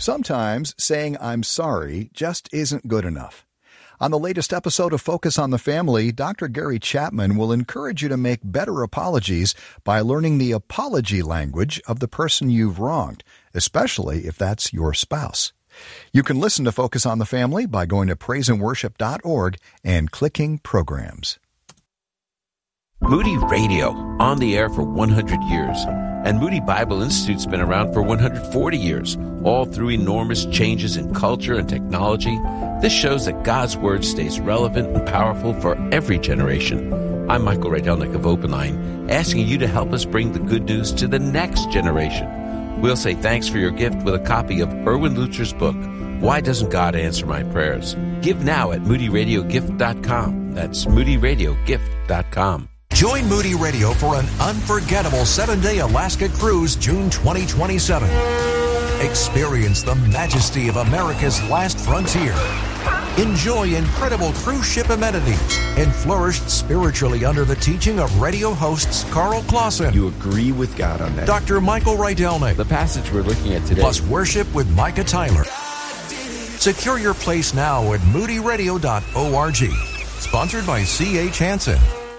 Sometimes saying I'm sorry just isn't good enough. On the latest episode of Focus on the Family, Dr. Gary Chapman will encourage you to make better apologies by learning the apology language of the person you've wronged, especially if that's your spouse. You can listen to Focus on the Family by going to praiseandworship.org and clicking Programs. Moody Radio, on the air for 100 years. And Moody Bible Institute's been around for 140 years, all through enormous changes in culture and technology. This shows that God's Word stays relevant and powerful for every generation. I'm Michael Rydelnik of Open Line, asking you to help us bring the good news to the next generation. We'll say thanks for your gift with a copy of Erwin Lutzer's book, Why Doesn't God Answer My Prayers? Give now at moodyradiogift.com. That's moodyradiogift.com. Join Moody Radio for an unforgettable 7-day Alaska cruise, June 2027. Experience the majesty of America's last frontier. Enjoy incredible cruise ship amenities and flourish spiritually under the teaching of radio hosts Carl Clausen. You agree with God on that. Dr. Michael Rydelnik. The passage we're looking at today. Plus worship with Micah Tyler. Secure your place now at moodyradio.org. Sponsored by C.H. Hansen.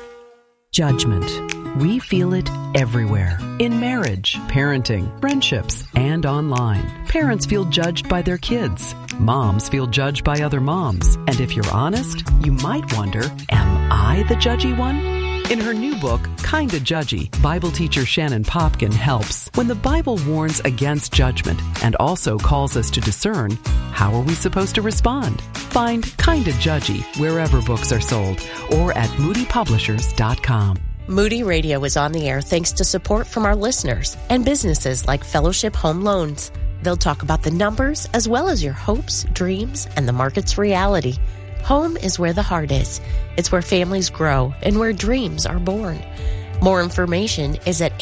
Judgment. We feel it everywhere. In marriage, parenting, friendships, and online. Parents feel judged by their kids. Moms feel judged by other moms. And if you're honest, you might wonder, am I the judgy one? In her new book, Kinda Judgy, Bible teacher Shannon Popkin helps. When the Bible warns against judgment and also calls us to discern, how are we supposed to respond? Find Kinda Judgy wherever books are sold or at moodypublishers.com. Moody Radio is on the air thanks to support from our listeners and businesses like Fellowship Home Loans. They'll talk about the numbers as well as your hopes, dreams, and the market's reality. Home is where the heart is. It's where families grow and where dreams are born. More information is at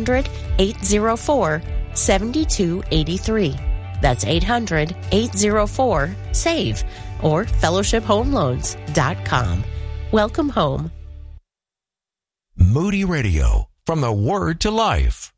800-804-7283. That's 800-804-SAVE or fellowshiphomeloans.com. Welcome home. Moody Radio, from the Word to Life.